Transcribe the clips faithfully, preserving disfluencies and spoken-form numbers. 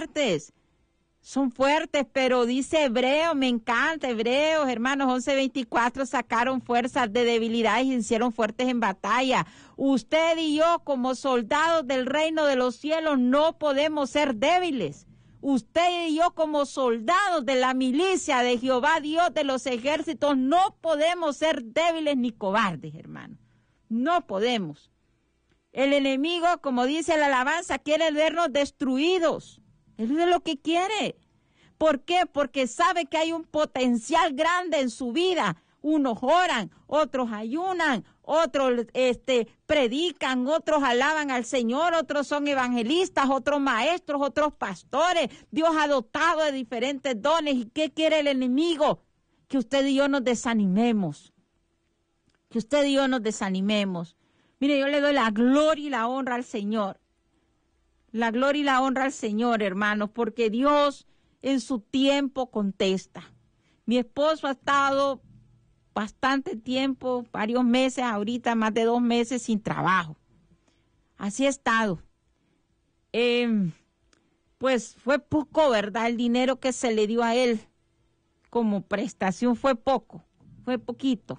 fuertes, son fuertes, pero dice Hebreo, me encanta, Hebreos, hermanos, once veinticuatro, sacaron fuerzas de debilidad y se hicieron fuertes en batalla. Usted y yo, como soldados del reino de los cielos, no podemos ser débiles. Usted y yo, como soldados de la milicia de Jehová, Dios de los ejércitos, no podemos ser débiles ni cobardes, hermano. No podemos. El enemigo, como dice la alabanza, quiere vernos destruidos. Él es lo que quiere. ¿Por qué? Porque sabe que hay un potencial grande en su vida. Unos oran, otros ayunan, otros este, predican, otros alaban al Señor, otros son evangelistas, otros maestros, otros pastores. Dios ha dotado de diferentes dones. ¿Y qué quiere el enemigo? Que usted y yo nos desanimemos. Que usted y yo nos desanimemos. Mire, yo le doy la gloria y la honra al Señor. La gloria y la honra al Señor, hermanos, porque Dios en su tiempo contesta. Mi esposo ha estado bastante tiempo, varios meses, ahorita más de dos meses sin trabajo. Así ha estado. Eh, pues fue poco, ¿verdad? El dinero que se le dio a él como prestación fue poco, fue poquito.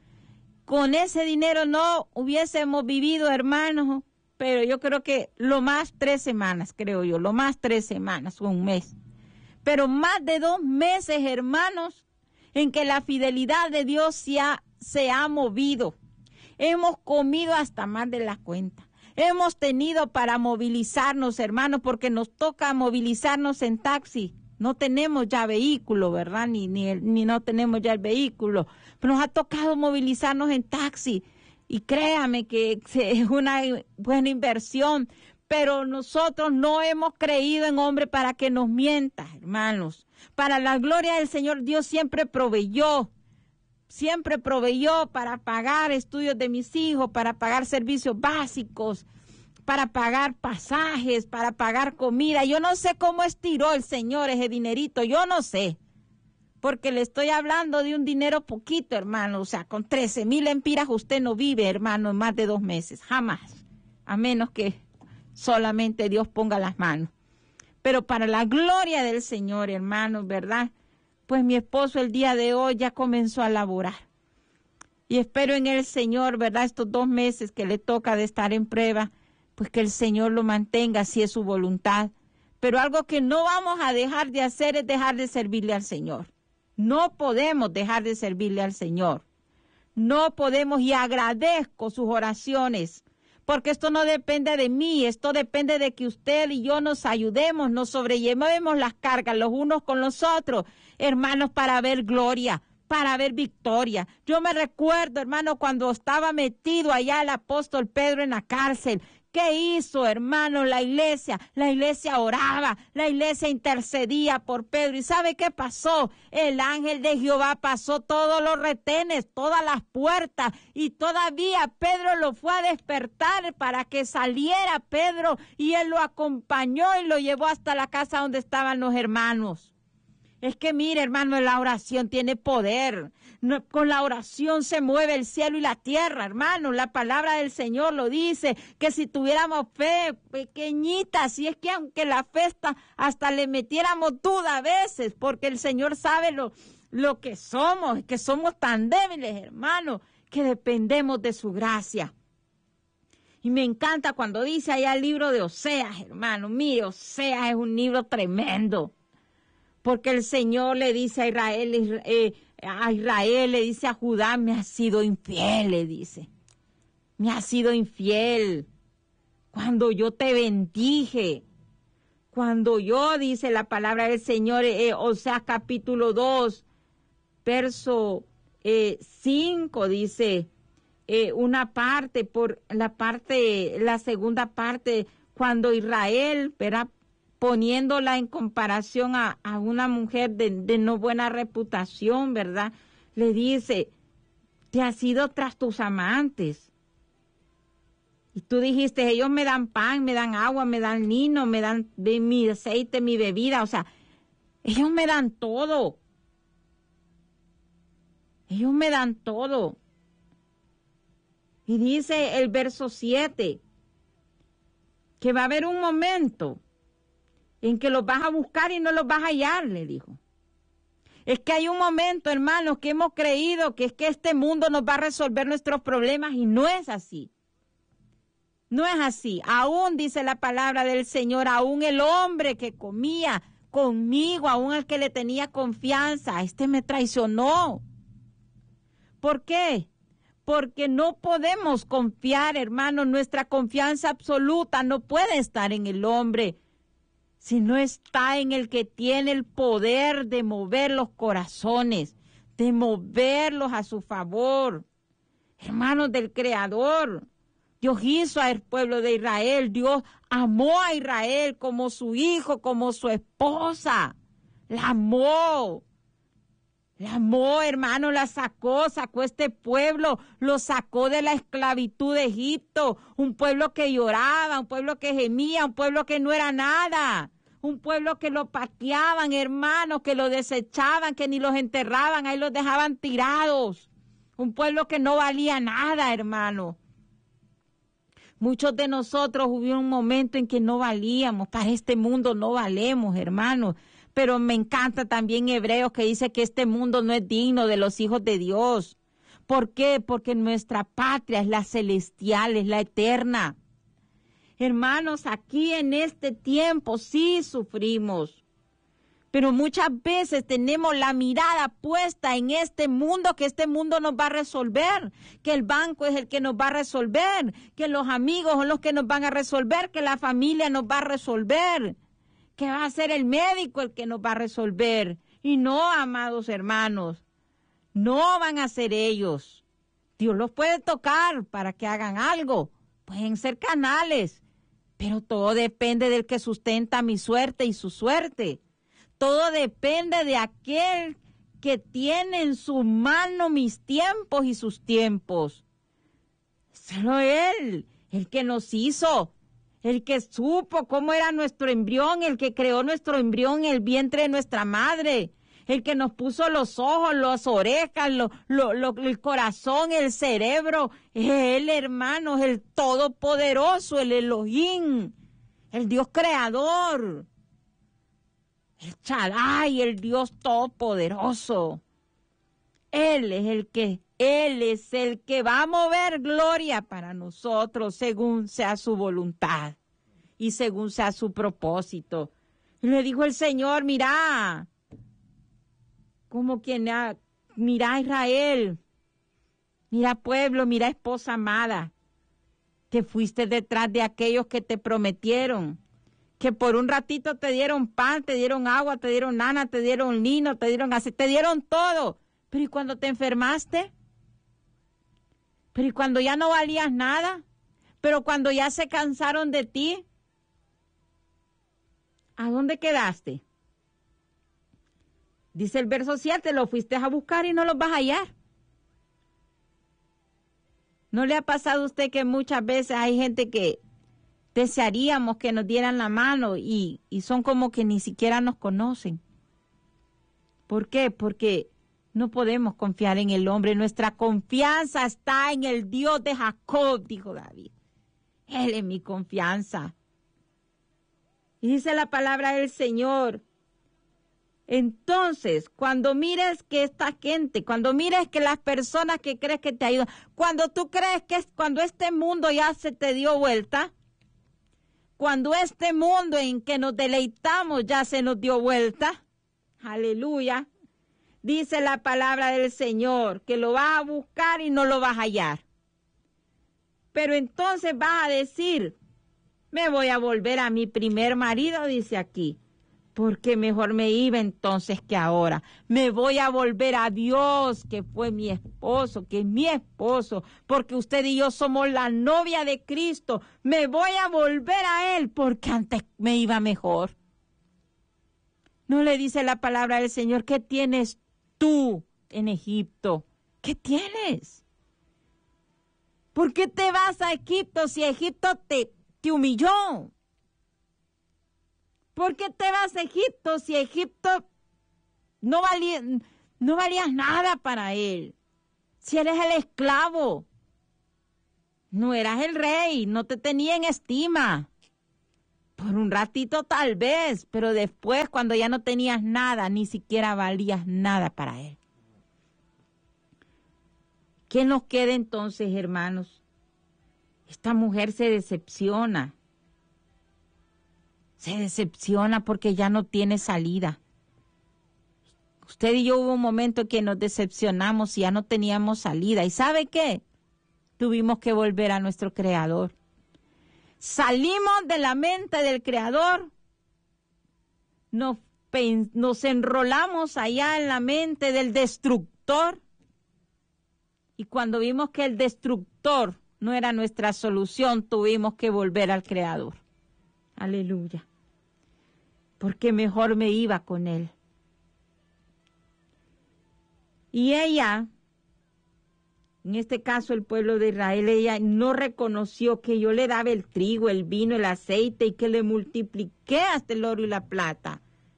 Con ese dinero no hubiésemos vivido, hermanos, pero yo creo que lo más tres semanas, creo yo, lo más tres semanas o un mes. Pero más de dos meses, hermanos, en que la fidelidad de Dios se ha, se ha movido. Hemos comido hasta más de la cuenta. Hemos tenido para movilizarnos, hermanos, porque nos toca movilizarnos en taxi. No tenemos ya vehículo, ¿verdad? Ni, ni, el, ni no tenemos ya el vehículo. Pero nos ha tocado movilizarnos en taxi. Y créame que es una buena inversión. Pero nosotros no hemos creído en hombre para que nos mienta, hermanos. Para la gloria del Señor, Dios siempre proveyó. Siempre proveyó para pagar estudios de mis hijos, para pagar servicios básicos, para pagar pasajes, para pagar comida. Yo no sé cómo estiró el Señor ese dinerito, yo no sé. Porque le estoy hablando de un dinero poquito, hermano. O sea, con trece mil empiras usted no vive, hermano, en más de dos meses. Jamás. A menos que solamente Dios ponga las manos. Pero para la gloria del Señor, hermanos, ¿verdad? Pues mi esposo el día de hoy ya comenzó a laborar. Y espero en el Señor, ¿verdad? Estos dos meses que le toca de estar en prueba, pues que el Señor lo mantenga si es su voluntad. Pero algo que no vamos a dejar de hacer es dejar de servirle al Señor. No podemos dejar de servirle al Señor. No podemos, y agradezco sus oraciones, porque esto no depende de mí, esto depende de que usted y yo nos ayudemos, nos sobrellevemos las cargas los unos con los otros, hermanos, para ver gloria, para ver victoria. Yo me recuerdo, hermano, cuando estaba metido allá el apóstol Pedro en la cárcel. ¿Qué hizo, hermano, la iglesia? La iglesia oraba, la iglesia intercedía por Pedro. ¿Y sabe qué pasó? El ángel de Jehová pasó todos los retenes, todas las puertas, y todavía Pedro lo fue a despertar para que saliera Pedro, y él lo acompañó y lo llevó hasta la casa donde estaban los hermanos. Es que mire, hermano, la oración tiene poder. No, con la oración se mueve el cielo y la tierra, hermano. La palabra del Señor lo dice, que si tuviéramos fe pequeñita, si es que aunque la fe está, hasta le metiéramos duda a veces, porque el Señor sabe lo, lo que somos, que somos tan débiles, hermano, que dependemos de su gracia. Y me encanta cuando dice allá el libro de Oseas, hermano. Mire, Oseas es un libro tremendo. Porque el Señor le dice a Israel, eh, a Israel, le dice a Judá, me has sido infiel, le dice. Me has sido infiel. Cuando yo te bendije. Cuando yo, dice la palabra del Señor, eh, o sea, capítulo dos, verso eh, cinco, dice, eh, una parte, por la parte, la segunda parte, cuando Israel, verá, poniéndola en comparación a, a una mujer de, de no buena reputación, ¿verdad? Le dice, te has ido tras tus amantes. Y tú dijiste, ellos me dan pan, me dan agua, me dan lino, me dan de mi aceite, mi bebida. O sea, ellos me dan todo. Ellos me dan todo. Y dice el verso siete, que va a haber un momento en que los vas a buscar y no los vas a hallar, le dijo. Es que hay un momento, hermanos, que hemos creído que es que este mundo nos va a resolver nuestros problemas y no es así. No es así. Aún dice la palabra del Señor, aún el hombre que comía conmigo, aún el que le tenía confianza, este me traicionó. ¿Por qué? Porque no podemos confiar, hermanos, nuestra confianza absoluta no puede estar en el hombre, sino está en el que tiene el poder de mover los corazones, de moverlos a su favor. Hermanos del Creador, Dios hizo al pueblo de Israel, Dios amó a Israel como su hijo, como su esposa, la amó. La amó, hermano, la sacó, sacó este pueblo, lo sacó de la esclavitud de Egipto, un pueblo que lloraba, un pueblo que gemía, un pueblo que no era nada, un pueblo que lo pateaban, hermanos, que lo desechaban, que ni los enterraban, ahí los dejaban tirados, un pueblo que no valía nada, hermano. Muchos de nosotros hubo un momento en que no valíamos, para este mundo no valemos, hermanos. Pero me encanta también Hebreos que dice que este mundo no es digno de los hijos de Dios. ¿Por qué? Porque nuestra patria es la celestial, es la eterna. Hermanos, aquí en este tiempo sí sufrimos, pero muchas veces tenemos la mirada puesta en este mundo, que este mundo nos va a resolver, que el banco es el que nos va a resolver, que los amigos son los que nos van a resolver, que la familia nos va a resolver, que va a ser el médico el que nos va a resolver. Y no, amados hermanos, no van a ser ellos. Dios los puede tocar para que hagan algo. Pueden ser canales, pero todo depende del que sustenta mi suerte y su suerte. Todo depende de aquel que tiene en su mano mis tiempos y sus tiempos. Solo Él, el que nos hizo, el que supo cómo era nuestro embrión, el que creó nuestro embrión en el vientre de nuestra madre, el que nos puso los ojos, las orejas, lo, lo, lo, el corazón, el cerebro, Él, hermanos, el Todopoderoso, el Elohim, el Dios Creador, el Shaddai, el Dios Todopoderoso. Él es el que, Él es el que va a mover gloria para nosotros según sea su voluntad y según sea su propósito. Y le dijo el Señor, mira, como quien, ha, mira Israel, mira pueblo, mira esposa amada, te fuiste detrás de aquellos que te prometieron, que por un ratito te dieron pan, te dieron agua, te dieron lana, te dieron lino, te dieron así, te dieron todo. Pero ¿y cuando te enfermaste? Pero ¿y cuando ya no valías nada? Pero cuando ya se cansaron de ti, ¿a dónde quedaste? Dice el verso siete, lo fuiste a buscar y no los vas a hallar. ¿No le ha pasado a usted que muchas veces hay gente que desearíamos que nos dieran la mano y, y son como que ni siquiera nos conocen? ¿Por qué? Porque no podemos confiar en el hombre. Nuestra confianza está en el Dios de Jacob, dijo David. Él es mi confianza. Y dice la palabra del Señor. Entonces, cuando mires que esta gente, cuando mires que las personas que crees que te ayudan, cuando tú crees que es, cuando este mundo ya se te dio vuelta, cuando este mundo en que nos deleitamos ya se nos dio vuelta, aleluya, dice la palabra del Señor, que lo vas a buscar y no lo vas a hallar. Pero entonces vas a decir, me voy a volver a mi primer marido, dice aquí, porque mejor me iba entonces que ahora. Me voy a volver a Dios, que fue mi esposo, que es mi esposo, porque usted y yo somos la novia de Cristo. Me voy a volver a Él, porque antes me iba mejor. ¿No le dice la palabra del Señor, qué tienes tú en Egipto? ¿Qué tienes? ¿Por qué te vas a Egipto si Egipto te, te humilló? ¿Por qué te vas a Egipto si Egipto no valía, no valías nada para él? Si eres el esclavo, no eras el rey, no te tenía en estima. Por un ratito tal vez, pero después cuando ya no tenías nada, ni siquiera valías nada para Él. ¿Qué nos queda entonces, hermanos? Esta mujer se decepciona. Se decepciona porque ya no tiene salida. Usted y yo hubo un momento en que nos decepcionamos y ya no teníamos salida. ¿Y sabe qué? Tuvimos que volver a nuestro Creador. Salimos de la mente del Creador, nos, nos enrolamos allá en la mente del destructor, y cuando vimos que el destructor no era nuestra solución, tuvimos que volver al Creador. Aleluya. Porque mejor me iba con Él. Y ella, en este caso el pueblo de Israel, ella no reconoció que yo le daba el trigo, el vino, el aceite y que le multipliqué hasta el oro y la plata.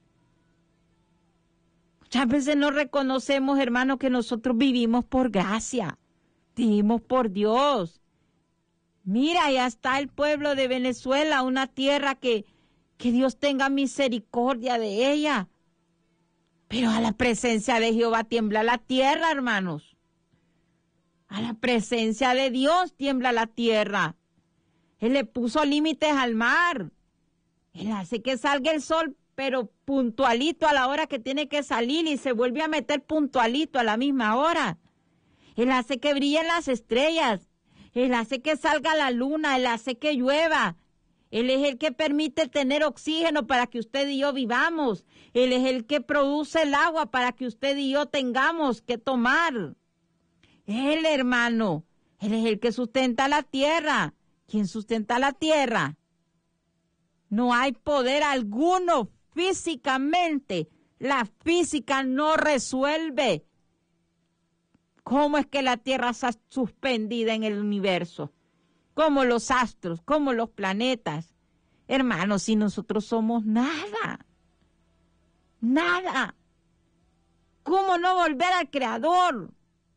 Muchas veces no reconocemos, hermano, que nosotros vivimos por gracia, vivimos por Dios. Mira, ya está el pueblo de Venezuela, una tierra que, que Dios tenga misericordia de ella. Pero a la presencia de Jehová tiembla la tierra, hermanos. A la presencia de Dios tiembla la tierra. Él le puso límites al mar. Él hace que salga el sol, pero puntualito a la hora que tiene que salir y se vuelve a meter puntualito a la misma hora. Él hace que brillen las estrellas. Él hace que salga la luna. Él hace que llueva. Él es el que permite tener oxígeno para que usted y yo vivamos. Él es el que produce el agua para que usted y yo tengamos que tomar. Él, hermano, Él es el que sustenta la tierra. ¿Quién sustenta la tierra? No hay poder alguno físicamente. La física no resuelve cómo es que la tierra está suspendida en el universo. Como los astros, como los planetas. Hermanos, si nosotros somos nada, nada. ¿Cómo no volver al Creador?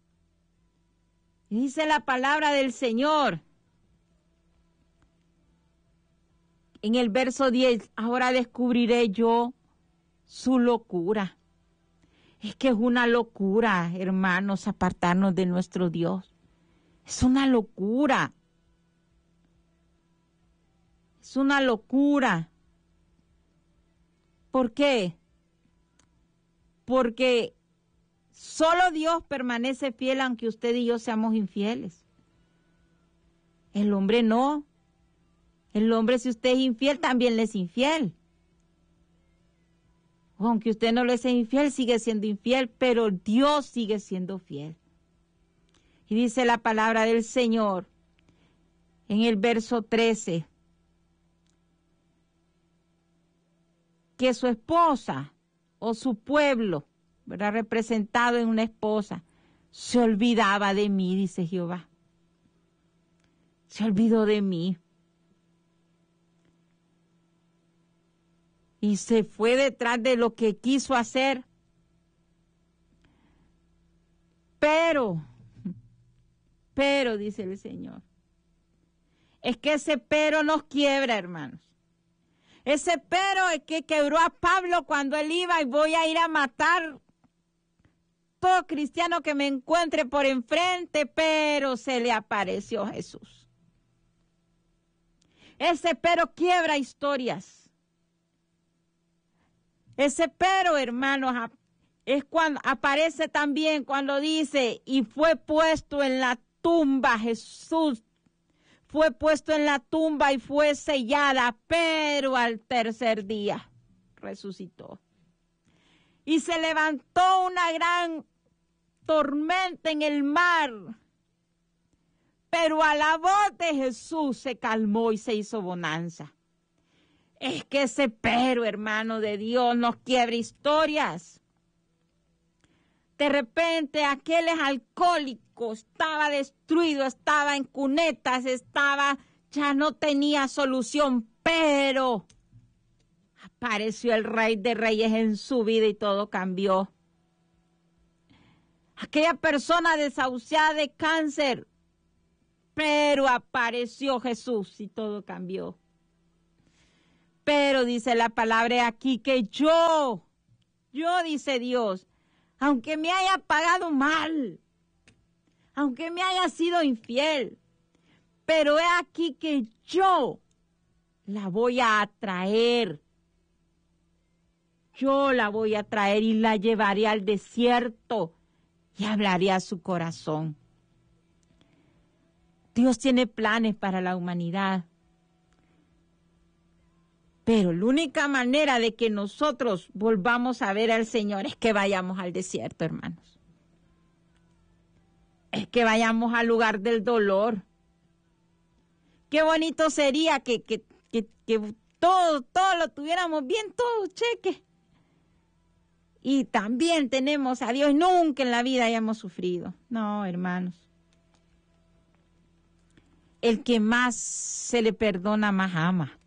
Dice la palabra del Señor en el verso diez, ahora descubriré yo su locura. Es que es una locura, hermanos, apartarnos de nuestro Dios. Es una locura. Es una locura. ¿Por qué? Porque solo Dios permanece fiel aunque usted y yo seamos infieles. El hombre no. El hombre, si usted es infiel, también le es infiel. O aunque usted no le sea infiel, sigue siendo infiel, pero Dios sigue siendo fiel. Y dice la palabra del Señor en el verso trece, que su esposa o su pueblo, ¿verdad?, representado en una esposa, se olvidaba de mí, dice Jehová. Se olvidó de mí. Y se fue detrás de lo que quiso hacer. Pero, pero, dice el Señor, es que ese pero nos quiebra, hermanos. Ese pero es que quebró a Pablo cuando él iba y voy a ir a matar todo cristiano que me encuentre por enfrente, pero se le apareció Jesús. Ese pero quiebra historias. Ese pero, hermanos, es cuando aparece también cuando dice, y fue puesto en la tumba Jesús. Fue puesto en la tumba y fue sellada, pero al tercer día resucitó. Y se levantó una gran tormenta en el mar, pero a la voz de Jesús se calmó y se hizo bonanza. Es que ese pero, hermano de Dios, nos quiebra historias. De repente aquel es alcohólico, estaba destruido, estaba en cunetas, estaba, ya no tenía solución, pero apareció el Rey de Reyes en su vida y todo cambió. Aquella persona desahuciada de cáncer, pero apareció Jesús y todo cambió. Pero dice la palabra aquí que yo, yo dice Dios, aunque me haya pagado mal, aunque me haya sido infiel, pero he aquí que yo la voy a atraer. Yo la voy a traer y la llevaré al desierto y hablaré a su corazón. Dios tiene planes para la humanidad. Pero la única manera de que nosotros volvamos a ver al Señor es que vayamos al desierto, hermanos. Es que vayamos al lugar del dolor. Qué bonito sería que, que, que, que todo, todo lo tuviéramos bien, todo cheque. Y también tenemos a Dios, nunca en la vida hayamos sufrido. No, hermanos. El que más se le perdona, más ama.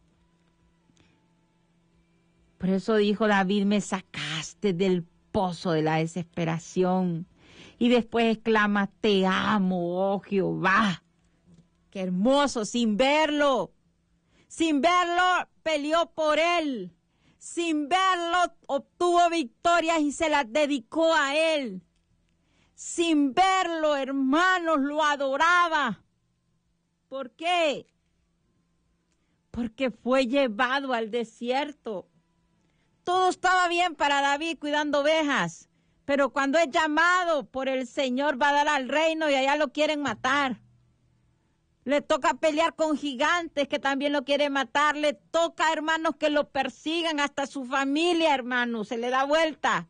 Por eso dijo David, me sacaste del pozo de la desesperación. Y después exclama, te amo, oh Jehová. Qué hermoso, sin verlo. Sin verlo, peleó por él. Sin verlo, obtuvo victorias y se las dedicó a él. Sin verlo, hermanos, lo adoraba. ¿Por qué? Porque fue llevado al desierto. Todo estaba bien para David cuidando ovejas, pero cuando es llamado por el Señor va a dar al reino y allá lo quieren matar. Le toca pelear con gigantes que también lo quieren matar. Le toca, hermanos, que lo persigan hasta su familia, hermanos. Se le da vuelta.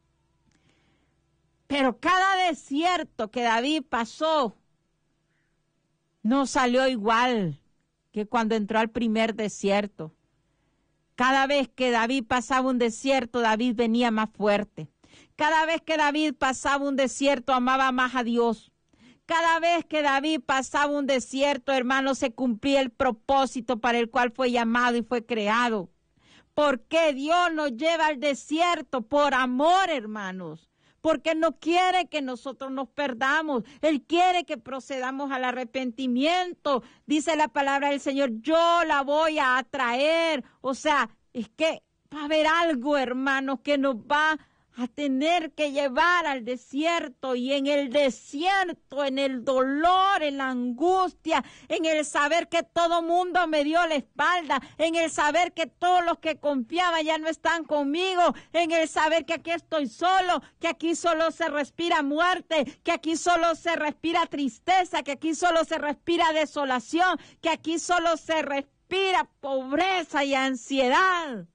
Pero cada desierto que David pasó no salió igual que cuando entró al primer desierto. Cada vez que David pasaba un desierto, David venía más fuerte. Cada vez que David pasaba un desierto, amaba más a Dios. Cada vez que David pasaba un desierto, hermano, se cumplía el propósito para el cual fue llamado y fue creado. ¿Por qué Dios nos lleva al desierto? Por amor, hermanos. Porque no quiere que nosotros nos perdamos. Él quiere que procedamos al arrepentimiento. Dice la palabra del Señor, yo la voy a atraer. O sea, es que va a haber algo, hermanos, que nos va a tener que llevar al desierto, y en el desierto, en el dolor, en la angustia, en el saber que todo mundo me dio la espalda, en el saber que todos los que confiaban ya no están conmigo, en el saber que aquí estoy solo, que aquí solo se respira muerte, que aquí solo se respira tristeza, que aquí solo se respira desolación, que aquí solo se respira pobreza y ansiedad.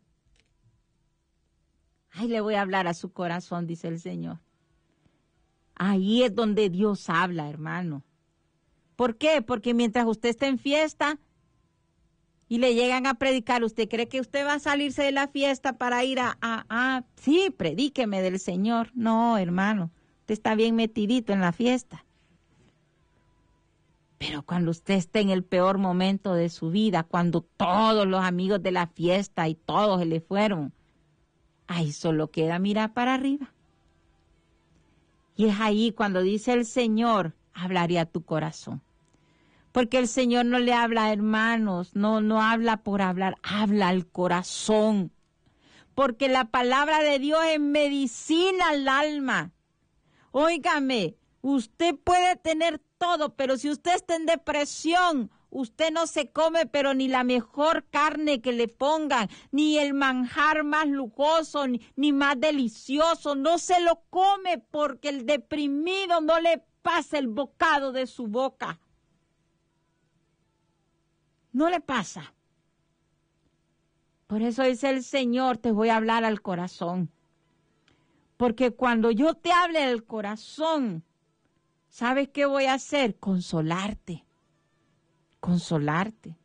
Ay, le voy a hablar a su corazón, dice el Señor. Ahí es donde Dios habla, hermano. ¿Por qué? Porque mientras usted está en fiesta y le llegan a predicar, ¿usted cree que usted va a salirse de la fiesta para ir a, a, a, sí, predíqueme del Señor? No, hermano, usted está bien metidito en la fiesta. Pero cuando usted esté en el peor momento de su vida, cuando todos los amigos de la fiesta y todos se le fueron, ahí solo queda mirar para arriba. Y es ahí cuando dice el Señor, hablaré a tu corazón. Porque el Señor no le habla, hermanos, no, no habla por hablar, habla al corazón. Porque la palabra de Dios es medicina al alma. Óigame, usted puede tener todo, pero si usted está en depresión, usted no se come, pero ni la mejor carne que le pongan, ni el manjar más lujoso, ni, ni más delicioso, no se lo come porque el deprimido no le pasa el bocado de su boca. No le pasa. Por eso dice el Señor, te voy a hablar al corazón. Porque cuando yo te hable del corazón, ¿sabes qué voy a hacer? Consolarte. Consolarte.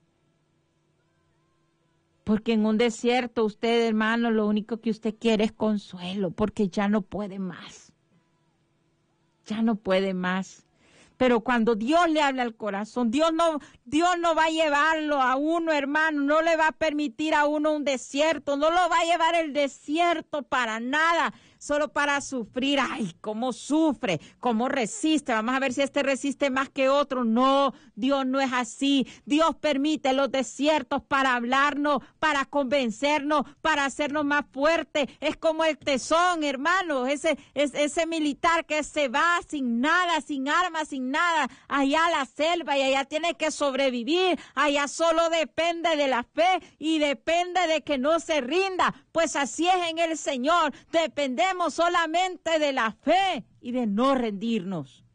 Porque en un desierto usted, hermano, lo único que usted quiere es consuelo, porque ya no puede más. Ya no puede más. Pero cuando Dios le habla al corazón, Dios no, Dios no va a llevarlo a uno, hermano, no le va a permitir a uno un desierto, no lo va a llevar el desierto para nada, solo para sufrir. Ay, cómo sufre, cómo resiste. Vamos a ver si este resiste más que otro. No, Dios no es así. Dios permite los desiertos para hablarnos, para convencernos, para hacernos más fuertes. Es como el tesón, hermano, ese, ese, ese militar que se va sin nada, sin armas, sin nada, allá a la selva y allá tiene que sobrevivir. Allá solo depende de la fe y depende de que no se rinda. Pues así es en el Señor. Dependemos solamente de la fe y de no rendirnos.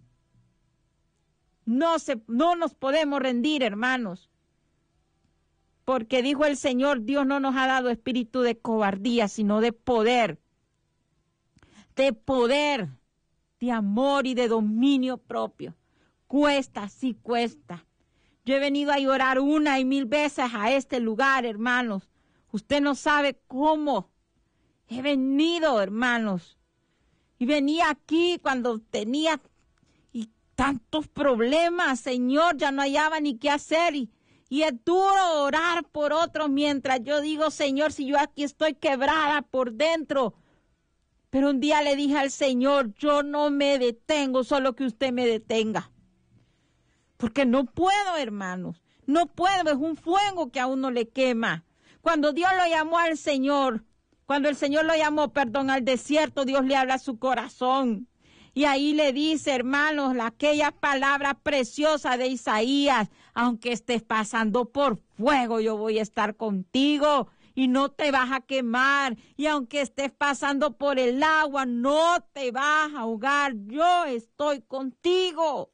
No se, no nos podemos rendir, hermanos. Porque dijo el Señor, Dios no nos ha dado espíritu de cobardía, sino de poder. De poder, de amor y de dominio propio. Cuesta, sí cuesta. Yo he venido a llorar una y mil veces a este lugar, hermanos. Usted no sabe cómo. He venido, hermanos. Y venía aquí cuando tenía y tantos problemas, Señor, ya no hallaba ni qué hacer. Y, y es duro orar por otros mientras yo digo, Señor, si yo aquí estoy quebrada por dentro. Pero un día le dije al Señor, yo no me detengo, solo que usted me detenga. Porque no puedo, hermanos, no puedo, es un fuego que a uno le quema. Cuando Dios lo llamó al Señor, cuando el Señor lo llamó, perdón, al desierto, Dios le habla a su corazón. Y ahí le dice, hermanos, aquella palabra preciosa de Isaías, aunque estés pasando por fuego, yo voy a estar contigo y no te vas a quemar. Y aunque estés pasando por el agua, no te vas a ahogar, yo estoy contigo.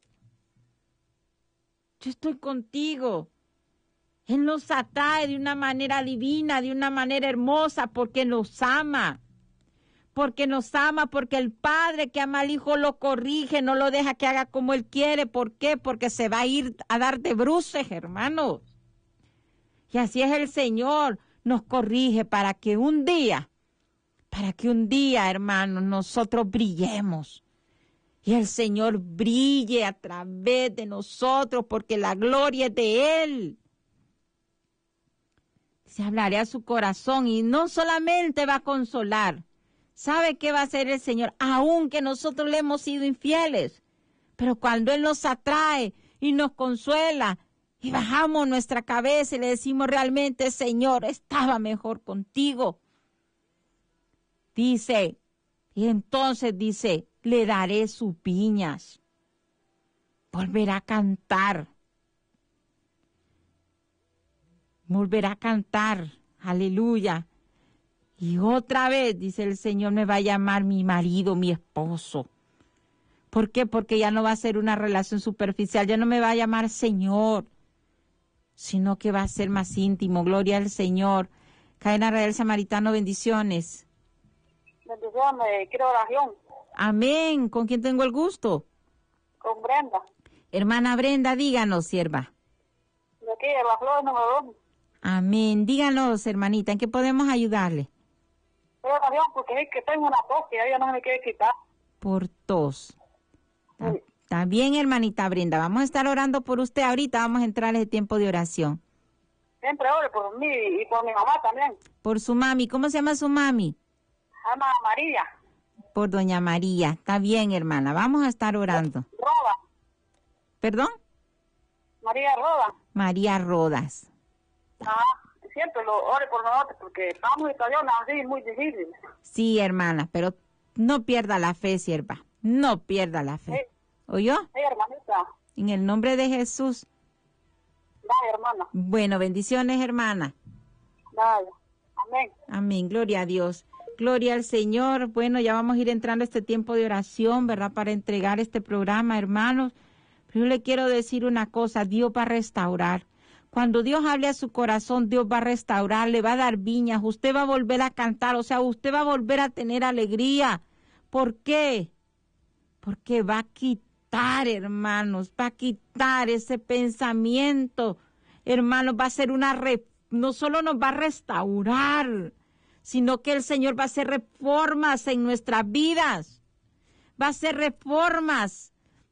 Yo estoy contigo. Él nos atrae de una manera divina, de una manera hermosa, porque nos ama. Porque nos ama, porque el padre que ama al hijo lo corrige, no lo deja que haga como él quiere. ¿Por qué? Porque se va a ir a dar de bruces, hermanos. Y así es el Señor, nos corrige para que un día, para que un día, hermanos, nosotros brillemos. Y el Señor brille a través de nosotros, porque la gloria es de Él. Se hablaré a su corazón y no solamente va a consolar. ¿Sabe qué va a hacer el Señor? Aunque nosotros le hemos sido infieles. Pero cuando Él nos atrae y nos consuela y bajamos nuestra cabeza y le decimos realmente, Señor, estaba mejor contigo. Dice, y entonces dice, le daré sus viñas. Volverá a cantar. Volverá a cantar. Aleluya. Y otra vez, dice el Señor, me va a llamar mi marido, mi esposo. ¿Por qué? Porque ya no va a ser una relación superficial. Ya no me va a llamar Señor, sino que va a ser más íntimo. Gloria al Señor. Cadena Radial Samaritano, bendiciones. Bendiciones, quiero oración. Amén. ¿Con quién tengo el gusto? Con Brenda. Hermana Brenda, díganos, sierva. De aquí, de la flor número dos. Amén. Díganos, hermanita, ¿en qué podemos ayudarle? Quiero oración porque es que tengo una tos que ella no me quiere quitar. Por tos. Está, Sí. está bien, hermanita Brenda. Vamos a estar orando por usted. Ahorita vamos a entrar en ese tiempo de oración. Siempre ore por mí y por mi mamá también. Por su mami. ¿Cómo se llama su mami? Se llama María. Por doña María. Está bien, hermana. Vamos a estar orando. Roda. ¿Perdón? María Roda. María Rodas. Ah, siempre lo ore por nosotros porque estamos italianos así, muy difícil. Sí, hermana, pero no pierda la fe, sierva. No pierda la fe. Sí. ¿Oyó? Sí, hermanita. En el nombre de Jesús. Dale, hermana. Bueno, bendiciones, hermana. Dale. Amén. Amén, gloria a Dios. Gloria al Señor. Bueno, ya vamos a ir entrando a este tiempo de oración, ¿verdad? Para entregar este programa, hermanos. Pero yo le quiero decir una cosa, Dios va a restaurar. Cuando Dios hable a su corazón, Dios va a restaurar, le va a dar viñas, usted va a volver a cantar, o sea, usted va a volver a tener alegría. ¿Por qué? Porque va a quitar, hermanos, va a quitar ese pensamiento. Hermanos, va a ser una, re, no solo nos va a restaurar, sino que el Señor va a hacer reformas en nuestras vidas. Va a hacer reformas.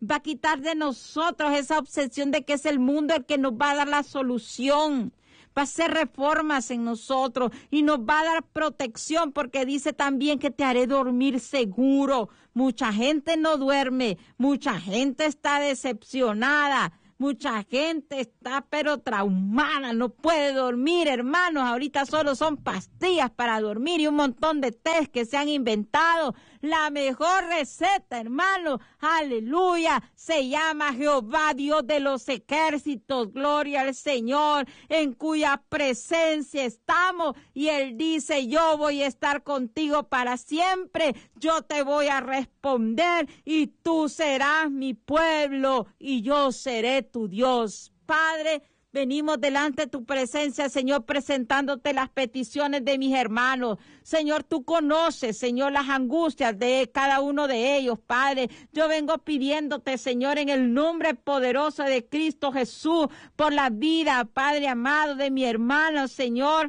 va a quitar de nosotros esa obsesión de que es el mundo el que nos va a dar la solución. Va a hacer reformas en nosotros y nos va a dar protección, porque dice también que te haré dormir seguro. Mucha gente no duerme, mucha gente está decepcionada. Mucha gente está pero traumada, no puede dormir, hermanos. Ahorita solo son pastillas para dormir y un montón de test que se han inventado. La mejor receta, hermanos, aleluya, se llama Jehová, Dios de los ejércitos, gloria al Señor, en cuya presencia estamos. Y Él dice, yo voy a estar contigo para siempre, yo te voy a responder y tú serás mi pueblo y yo seré tu Dios. Padre, venimos delante de tu presencia, Señor, presentándote las peticiones de mis hermanos. Señor, tú conoces, Señor, las angustias de cada uno de ellos, Padre. Yo vengo pidiéndote, Señor, en el nombre poderoso de Cristo Jesús, por la vida, Padre amado, de mi hermano, Señor.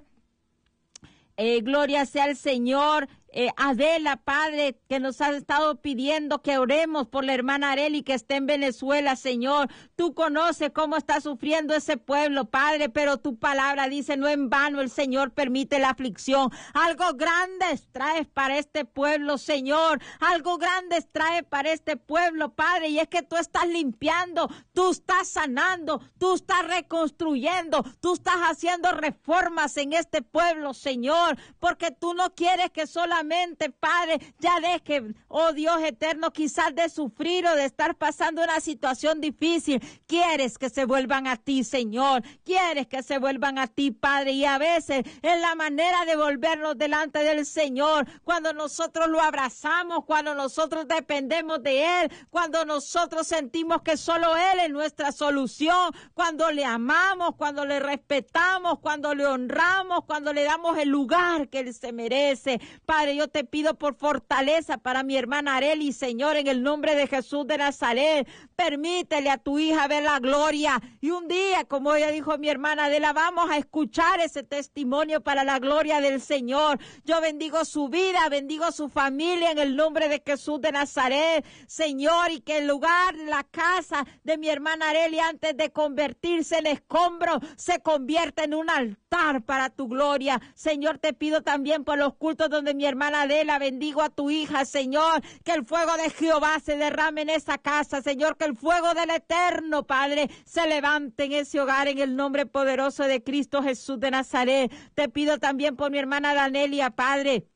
Eh, gloria sea al Señor. Eh, Adela, Padre, que nos has estado pidiendo que oremos por la hermana Areli que está en Venezuela, Señor. Tú conoces cómo está sufriendo ese pueblo, Padre, pero tu palabra dice, no en vano el Señor permite la aflicción. Algo grande traes para este pueblo, Señor. Algo grande traes para este pueblo, Padre, y es que tú estás limpiando, tú estás sanando, tú estás reconstruyendo, tú estás haciendo reformas en este pueblo, Señor, porque tú no quieres que solamente Padre, ya deje, oh Dios eterno, quizás de sufrir o de estar pasando una situación difícil. Quieres que se vuelvan a ti, Señor. Quieres que se vuelvan a ti, Padre. Y a veces es la manera de volvernos delante del Señor. Cuando nosotros lo abrazamos, cuando nosotros dependemos de Él, cuando nosotros sentimos que solo Él es nuestra solución, cuando le amamos, cuando le respetamos, cuando le honramos, cuando le damos el lugar que Él se merece. Padre, yo te pido por fortaleza para mi hermana Areli, Señor, en el nombre de Jesús de Nazaret. Permítele a tu hija ver la gloria. Y un día, como ella dijo mi hermana Adela, vamos a escuchar ese testimonio para la gloria del Señor. Yo bendigo su vida, bendigo su familia en el nombre de Jesús de Nazaret, Señor, y que el lugar, la casa de mi hermana Areli, antes de convertirse en escombro, se convierta en un altar para tu gloria. Señor, te pido también por los cultos donde mi hermana Adela, bendigo a tu hija, Señor, que el fuego de Jehová se derrame en esa casa, Señor, que el fuego del Eterno, Padre, se levante en ese hogar en el nombre poderoso de Cristo Jesús de Nazaret. Te pido también por mi hermana Danelia, Padre,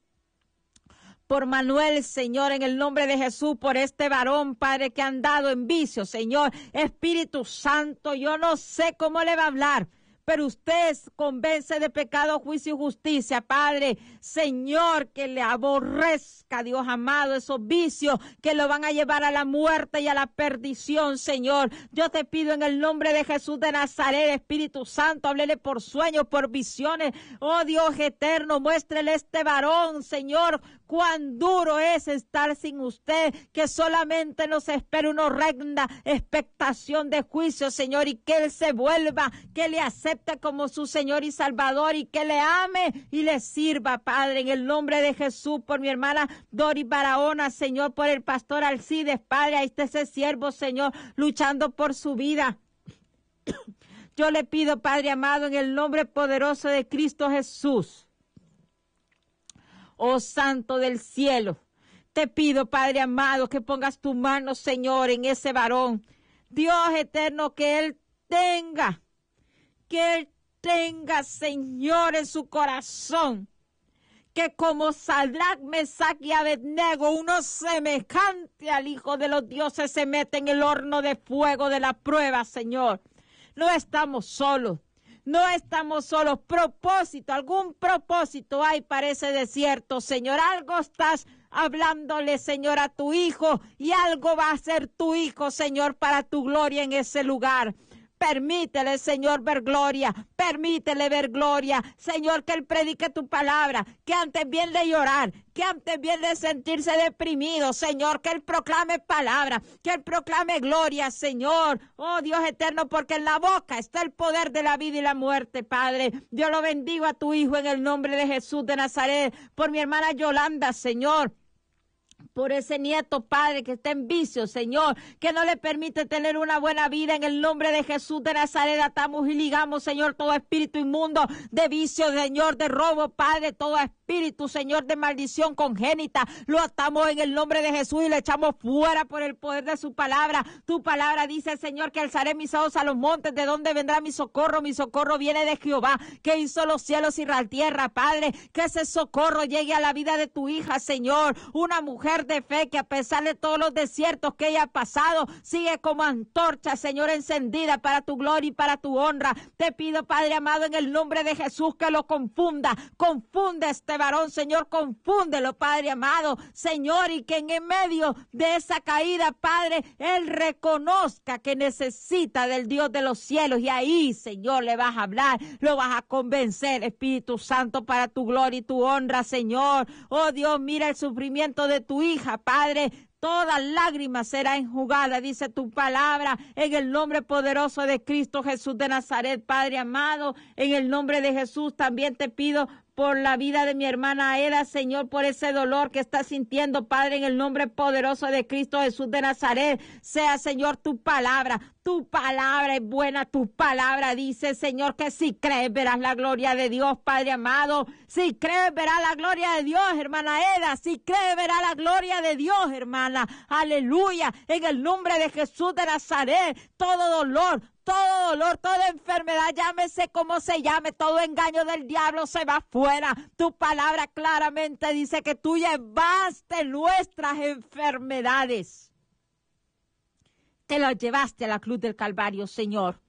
por Manuel, Señor, en el nombre de Jesús, por este varón, Padre, que ha andado en vicio, Señor. Espíritu Santo, yo no sé cómo le va a hablar, pero usted convence de pecado, juicio y justicia, Padre. Señor, que le aborrezca, Dios amado, esos vicios que lo van a llevar a la muerte y a la perdición, Señor. Yo te pido en el nombre de Jesús de Nazaret, Espíritu Santo, háblele por sueños, por visiones. Oh Dios eterno, muéstrele a este varón, Señor, cuán duro es estar sin usted, que solamente nos espera una horrenda expectación de juicio, Señor, y que Él se vuelva, que le acepte como su Señor y Salvador y que le ame y le sirva, Padre, en el nombre de Jesús, por mi hermana Dori Barahona, Señor, por el pastor Alcides, Padre, ahí está ese siervo, Señor, luchando por su vida. Yo le pido, Padre amado, en el nombre poderoso de Cristo Jesús, oh Santo del cielo, te pido, Padre amado, que pongas tu mano, Señor, en ese varón. Dios eterno, que él tenga, que él tenga, Señor, en su corazón, que como Sadrach, Mesach y Abednego, uno semejante al Hijo de los dioses, se mete en el horno de fuego de la prueba, Señor. No estamos solos. No estamos solos. Propósito, algún propósito hay para ese desierto, Señor. Algo estás hablándole, Señor, a tu hijo, y algo va a hacer tu hijo, Señor, para tu gloria en ese lugar. Permítele, Señor, ver gloria. Permítele ver gloria. Señor, que Él predique tu palabra. Que antes bien de llorar, que antes bien de sentirse deprimido, Señor, que Él proclame palabra. Que Él proclame gloria, Señor. Oh, Dios eterno, porque en la boca está el poder de la vida y la muerte, Padre. Yo lo bendigo a tu hijo en el nombre de Jesús de Nazaret. Por mi hermana Yolanda, Señor. por ese nieto, Padre, que está en vicio, Señor, que no le permite tener una buena vida. En el nombre de Jesús de Nazaret atamos y ligamos, Señor, todo espíritu inmundo de vicio, Señor, de robo, Padre, todo espíritu, Señor, de maldición congénita, lo atamos en el nombre de Jesús y le echamos fuera por el poder de su palabra. Tu palabra dice, Señor, que alzaré mis ojos a los montes, ¿de dónde vendrá mi socorro? Mi socorro viene de Jehová, que hizo los cielos y la tierra, Padre, que ese socorro llegue a la vida de tu hija, Señor, una mujer de fe que a pesar de todos los desiertos que ella ha pasado, sigue como antorcha, Señor, encendida para tu gloria y para tu honra. Te pido, Padre amado, en el nombre de Jesús, que lo confunda, confunde a este varón, Señor, confúndelo, Padre amado, Señor, y que en medio de esa caída, Padre, él reconozca que necesita del Dios de los cielos, y ahí, Señor, le vas a hablar, lo vas a convencer, Espíritu Santo, para tu gloria y tu honra, Señor. Oh Dios, mira el sufrimiento de tu hija, Padre. Toda lágrima será enjugada, dice tu palabra, en el nombre poderoso de Cristo Jesús de Nazaret, Padre amado. En el nombre de Jesús también te pido por la vida de mi hermana Aida, Señor, por ese dolor que está sintiendo, Padre, en el nombre poderoso de Cristo Jesús de Nazaret. Sea, Señor, tu palabra. Tu palabra es buena, tu palabra dice, Señor, que si crees verás la gloria de Dios, Padre amado. Si crees verás la gloria de Dios, hermana Eda. Si crees verás la gloria de Dios, hermana. Aleluya. En el nombre de Jesús de Nazaret, todo dolor, todo dolor, toda enfermedad, llámese como se llame, todo engaño del diablo se va fuera. Tu palabra claramente dice que tú llevaste nuestras enfermedades. Te las llevaste a la cruz del Calvario, Señor.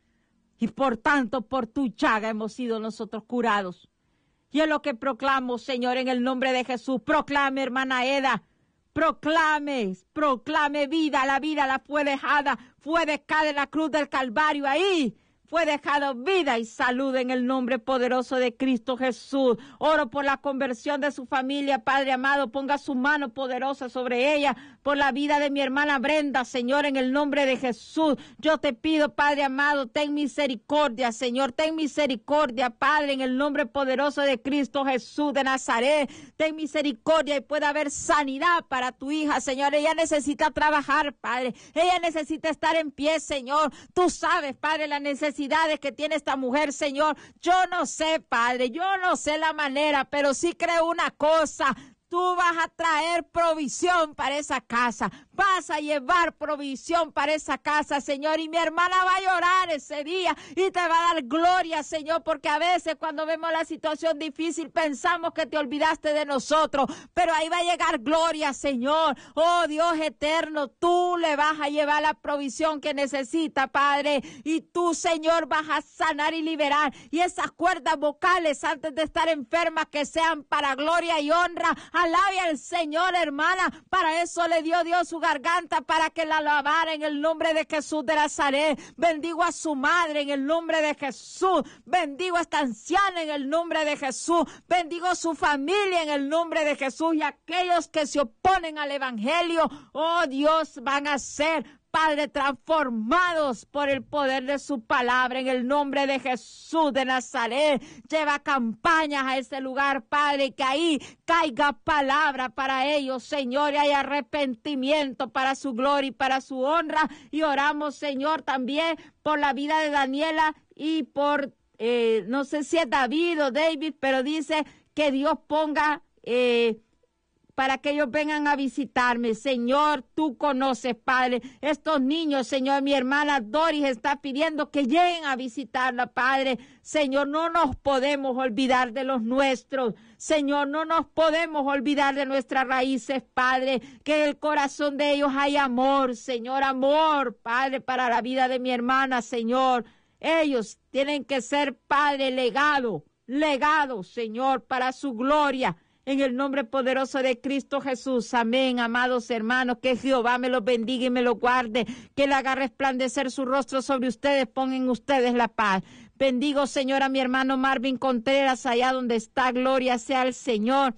Y por tanto, por tu llaga hemos sido nosotros curados. Y es lo que proclamo, Señor, en el nombre de Jesús. Proclame, hermana Eda. Proclame, proclame vida. La vida la fue dejada, fue dejada en la cruz del Calvario. Ahí fue dejado vida y salud en el nombre poderoso de Cristo Jesús. Oro por la conversión de su familia, Padre amado. Ponga su mano poderosa sobre ella. Por la vida de mi hermana Brenda, Señor, en el nombre de Jesús. Yo te pido, Padre amado, ten misericordia, Señor. Ten misericordia, Padre, en el nombre poderoso de Cristo Jesús de Nazaret. Ten misericordia y pueda haber sanidad para tu hija, Señor. Ella necesita trabajar, Padre. Ella necesita estar en pie, Señor. Tú sabes, Padre, la necesidades que tiene esta mujer, Señor. Yo no sé, Padre, yo no sé la manera, pero sí creo una cosa. Tú vas a traer provisión para esa casa. Vas a llevar provisión para esa casa, Señor. Y mi hermana va a llorar ese día y te va a dar gloria, Señor. Porque a veces cuando vemos la situación difícil pensamos que te olvidaste de nosotros. Pero ahí va a llegar gloria, Señor. Oh Dios eterno, tú le vas a llevar la provisión que necesita, Padre. Y tú, Señor, vas a sanar y liberar. Y esas cuerdas vocales antes de estar enfermas que sean para gloria y honra. Alabe al Señor, hermana. Para eso le dio Dios su garganta, para que la alabara en el nombre de Jesús de Nazaret. Bendigo a su madre en el nombre de Jesús. Bendigo a esta anciana en el nombre de Jesús. Bendigo a su familia en el nombre de Jesús. Y aquellos que se oponen al evangelio, oh Dios, van a ser, Padre, transformados por el poder de su palabra en el nombre de Jesús de Nazaret. Lleva campañas a ese lugar, Padre, que ahí caiga palabra para ellos, Señor, y hay arrepentimiento para su gloria y para su honra. Y oramos, Señor, también por la vida de Daniela y por, eh, no sé si es David o David, pero dice que Dios ponga eh, para que ellos vengan a visitarme. Señor, tú conoces, Padre, estos niños, Señor. Mi hermana Doris está pidiendo que lleguen a visitarla, Padre. Señor, no nos podemos olvidar de los nuestros. Señor, no nos podemos olvidar de nuestras raíces, Padre. Que en el corazón de ellos hay amor, Señor, amor, Padre, para la vida de mi hermana, Señor. Ellos tienen que ser, Padre, legado, legado, Señor, para su gloria. En el nombre poderoso de Cristo Jesús. Amén, amados hermanos. Que Jehová me los bendiga y me los guarde. Que Él haga resplandecer su rostro sobre ustedes. Pongan en ustedes la paz. Bendigo, Señor, a mi hermano Marvin Contreras, allá donde está. Gloria sea al Señor.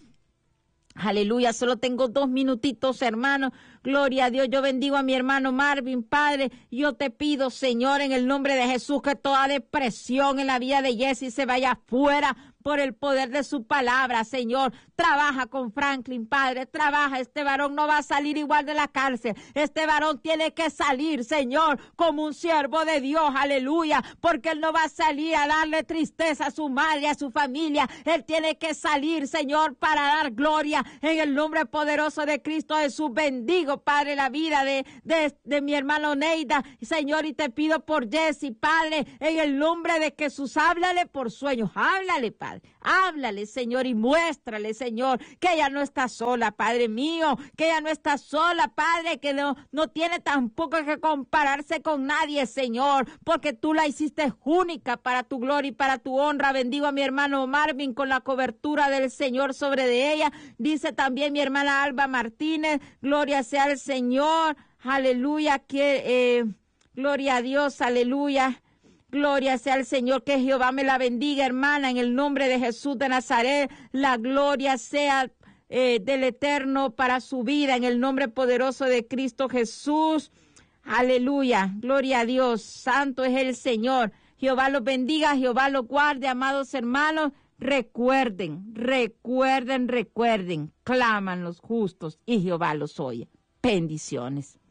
Aleluya, solo tengo dos minutitos, hermano. Gloria a Dios. Yo bendigo a mi hermano Marvin, Padre. Yo te pido, Señor, en el nombre de Jesús, que toda depresión en la vida de Jesse se vaya fuera por el poder de su palabra, Señor. Trabaja con Franklin, Padre, trabaja. Este varón no va a salir igual de la cárcel. Este varón tiene que salir, Señor, como un siervo de Dios, aleluya, porque él no va a salir a darle tristeza a su madre, a su familia. Él tiene que salir, Señor, para dar gloria en el nombre poderoso de Cristo Jesús. Bendigo, Padre, la vida de, de, de mi hermano Neida, Señor, y te pido por Jesse, Padre, en el nombre de Jesús. Háblale por sueños, háblale, Padre, háblale, Señor, y muéstrale, Señor, que ella no está sola, Padre mío, que ella no está sola, Padre, que no, no tiene tampoco que compararse con nadie, Señor, porque tú la hiciste única para tu gloria y para tu honra. Bendigo a mi hermano Marvin con la cobertura del Señor sobre de ella. Dice también mi hermana Alba Martínez, gloria sea al Señor, aleluya, que eh, gloria a Dios, aleluya. Gloria sea al Señor, que Jehová me la bendiga, hermana, en el nombre de Jesús de Nazaret. La gloria sea eh, del Eterno para su vida, en el nombre poderoso de Cristo Jesús. Aleluya, gloria a Dios, santo es el Señor. Jehová los bendiga, Jehová los guarde, amados hermanos. Recuerden, recuerden, recuerden, claman los justos y Jehová los oye. Bendiciones.